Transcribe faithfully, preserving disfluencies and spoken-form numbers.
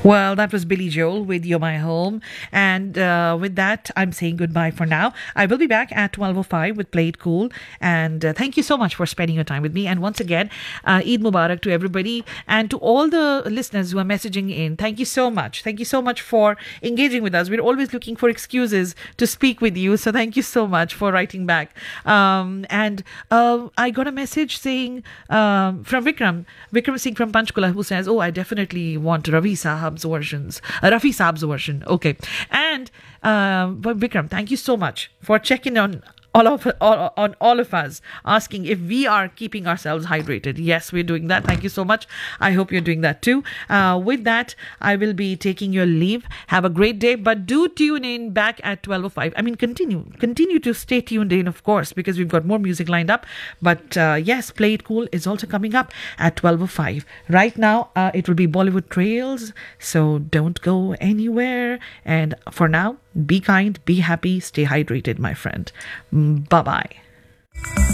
Well, that was Billy Joel with You're My Home. And uh, with that, I'm saying goodbye for now. I will be back at twelve oh five with Play It Cool. And uh, thank you so much for spending your time with me. And once again, uh, Eid Mubarak to everybody and to all the listeners who are messaging in. Thank you so much. Thank you so much for engaging with us. We're always looking for excuses to speak with you. So thank you so much for writing back. Um, and uh, I got a message saying um, from Vikram, Vikram Singh from Panchkula, who says, oh, I definitely want Ravi Sahab's versions, uh, Rafi Saab's version. Okay. And uh, but Vikram, thank you so much for checking on all of all, on all of us, asking if we are keeping ourselves hydrated. Yes, we're doing that. Thank you so much. I hope you're doing that too. Uh, with that, I will be taking your leave. Have a great day, but do tune in back at twelve oh five. I mean, continue, continue to stay tuned in, of course, because we've got more music lined up. But uh, yes, Play It Cool is also coming up at twelve oh five. Right now, uh, it will be Bollywood Trails, so don't go anywhere. And for now, be kind, be happy, stay hydrated, my friend. Bye bye.